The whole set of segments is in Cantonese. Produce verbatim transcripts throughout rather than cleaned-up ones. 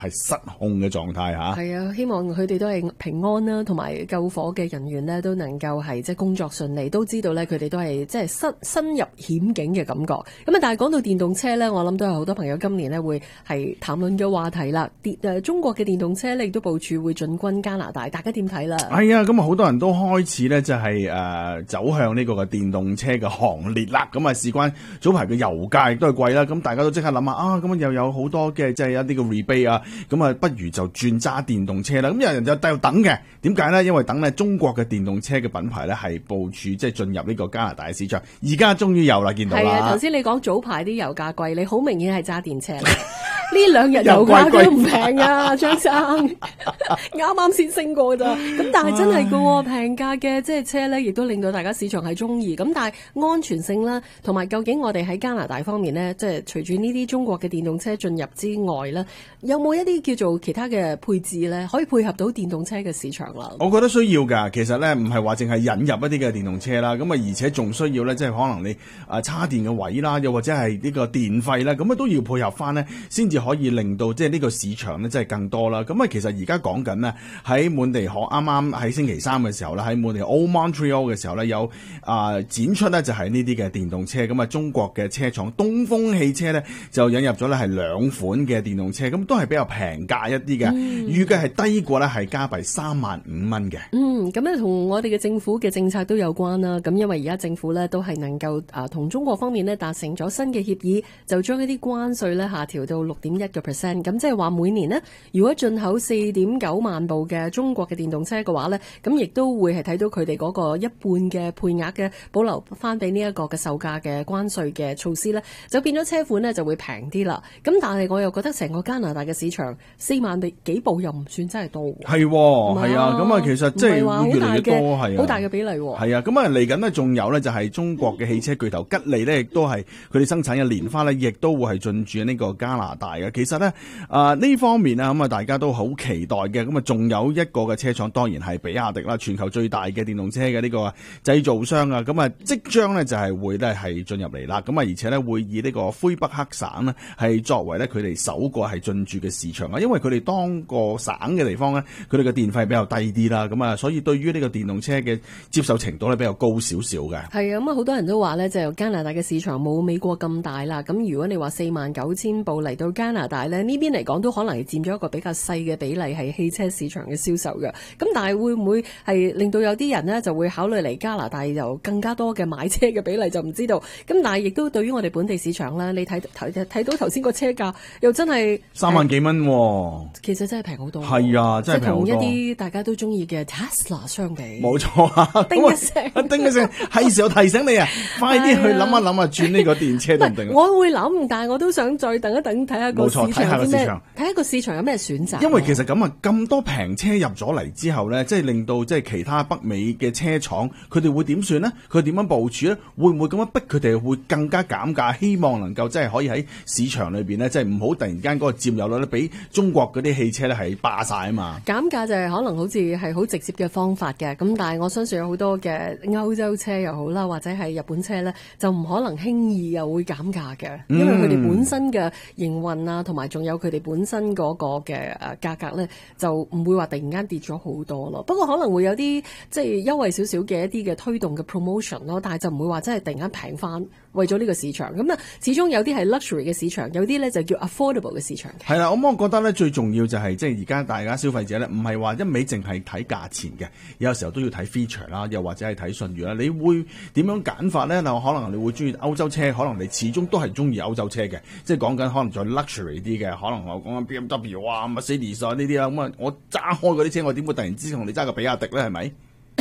係失控嘅狀態嚇。 係啊，希望佢哋都係平安啦，同埋救火嘅人員呢都能夠係即係工作順利，都知道呢佢哋都係即係身身入險境嘅感覺。咁啊，但係講到電動車呢，我諗都有好多朋友今年呢會係談論嘅話題啦。電誒中國嘅電動車呢亦都部署會進軍加拿大，大家點睇啦？ 係啊，咁啊好多人都開始呢就係、是、誒、呃、走向呢個嘅電動車嘅行列啦。咁啊事關早排嘅油價亦都係貴啦，咁大家都即刻諗下啊，咁又有好多嘅即係一啲嘅 rebate 啊。咁啊，不如就轉揸電動車啦。咁有人就繼續等嘅，點解呢？因為等呢中國嘅電動車嘅品牌呢係部署即係進入呢個加拿大嘅市場。而家終於有啦，見到啦。 係啊，頭先你講早排啲油價貴，你好明顯係揸電車啦。呢兩日油價都唔平啊，張生啱啱先升過咋。咁但係真係噶，平價嘅即係車呢，亦都令到大家市場係中意。咁但係安全性啦，同埋究竟我哋喺加拿大方面呢，即係隨住呢啲中國嘅電動車進入之外呢，有冇一啲叫做其他嘅配置呢，可以配合到電動車嘅市場啦？ 我覺得需要㗎。其實呢，唔係話淨係引入一啲嘅電動車啦，咁啊而且仲需要呢，即係可能你啊叉電嘅位啦，又或者係呢個電費啦，咁啊都要配合翻呢，先至可以令到即係呢個市場呢，即係更多啦。咁啊其實而家講緊呢，喺滿地可啱啱喺星期三嘅時候呢，喺滿地 Old Montreal 嘅時候呢，有啊、呃、展出呢，就係呢啲嘅電動車。咁啊中國嘅車廠東風汽車呢，就引入咗呢係兩款嘅電動車，咁都係比較平價一啲嘅，嗯、預計係低過呢係加幣三萬五蚊嘅。 嗯，咁咧同我哋嘅政府嘅政策都有關啦。咁因為而家政府呢，都係能夠啊同中國方面呢達成咗新嘅協議，就將一啲關稅呢下調到六點一個 percent。咁即係話每年呢，如果進口四點九萬部嘅中國嘅電動車嘅話呢，咁亦都會係睇到佢哋嗰個一半嘅配額嘅保留翻俾呢一個嘅售價嘅關稅嘅措施呢，就變咗車款呢就會平啲啦。咁但係我又覺得成個加拿大嘅市場四萬幾部又唔算真係多。 係係啊，咁啊其實即係越嚟越多，係啊， 好大嘅比例。 係啊，咁啊嚟緊呢，仲有呢，就係中國嘅汽車巨頭吉利呢，亦都係佢哋生產嘅蓮花呢，亦都會係進駐呢個加拿大嘅。其實呢，啊呢方面啊，咁啊大家都好期待嘅。咁啊仲有一個嘅車廠，當然係比亞迪啦，全球最大嘅電動車嘅呢個製造商啊。咁啊即將呢，就係會呢係進入嚟啦。咁啊而且呢，會以呢個魁北克省呢，係作為呢佢哋首個係進駐嘅市場啊。因為佢哋當個省嘅地方呢，佢哋嘅電費比較低啲啦。咁啊所以對於呢個電動車嘅接受程度呢，比較高少少嘅。 係啊，咁啊好多人都話呢，就加拿大嘅市場冇美國咁大啦。咁如果你話四萬九千部嚟到加拿大呢，呢邊嚟講都可能係佔咗一個比較細嘅比例係汽車市場嘅銷售嘅。咁但係會唔會係令到有啲人呢就會考慮嚟加拿大有更加多嘅買車嘅比例就唔知道。咁但係亦都對於我哋本地市場呢，你睇睇睇到頭先個車價又真係三萬幾蚊喎， 其實真係平好多。 係啊，真係平好多。 即係同一啲大家都中意嘅 Tesla 相比， 冇錯啊！ 叮一聲， 叮一聲，係時候提醒你啊，快啲去諗一諗啊，轉呢個電車定唔定？ 我會諗，但係我都想再等一等，睇下個市場冇錯，睇下個市場， 睇下個市場有咩選擇。 因為其實咁啊，咁多平車入咗嚟之後咧，即係令到即係其他北美嘅車廠，佢哋會點算呢？佢點樣部署咧？會唔會咁樣逼佢哋會更加減價？希望能夠即係可以喺市場裏邊咧，即係唔好突然間嗰個佔有率咧，俾中國嗰啲汽車咧係霸晒啊嘛！ 減價就係可能好似係好直接嘅方法嘅，咁但係我相信有好多嘅歐洲車又好啦，或者係日本車咧，就唔可能輕易又會減價嘅，因為佢哋本身嘅營運啊，同埋仲有佢哋本身嗰個嘅誒價格咧，就唔會話突然間跌咗好多咯。不過可能會有啲即係優惠少少嘅一啲嘅推動嘅 promotion 咯，但係就唔會話真係突然間平翻，為咗呢個市場。咁啊，始終有啲係 luxury 嘅市場，有啲咧就叫 affordable 嘅市場。 係啦，咁我覺得咧最重要就係即係而家大家消費者咧，唔係話一味淨係睇價錢嘅，有時候都要睇 feature 啦，又或者係睇信譽啦。你會點樣揀法咧？嗱，可能你會中意歐洲車，可能你始終都係中意歐洲車嘅，即係講緊可能再 luxury 啲嘅，可能我講緊 B M W 啊、Mercedes 啊呢啲啦。咁啊，我揸開嗰啲車，我點會突然之間同你揸個比亞迪咧？係咪？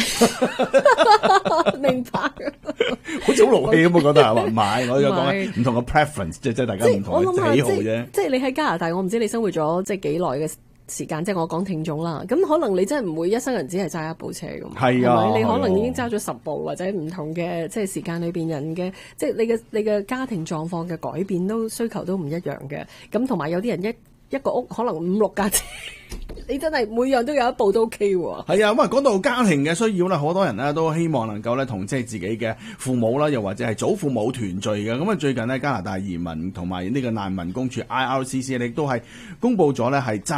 明白， 好似好勞氣咁，我覺得係嘛？唔係，我有講唔同嘅 preference，即係即係大家唔同嘅喜好啫。 即係你喺加拿大，我唔知你生活咗即係幾耐嘅時間，即係我講聽眾啦。咁可能你真係唔會一生人只係揸一部車㗎嘛？係啊，係咪？你可能已經揸咗十部，或者唔同嘅即係時間裏邊人嘅，即係你嘅你嘅家庭狀況嘅改變都需求都唔一樣嘅。咁同埋有啲人一一個屋可能五六架車。 你真係每樣都有一步都 OK 喎。 係啊，咁啊講到家庭嘅需要咧，好多人咧都希望能夠咧同即係自己嘅父母啦，又或者係祖父母團聚嘅。咁啊最近呢，加拿大移民同埋呢個難民公署 I R C C 亦都係公布咗咧係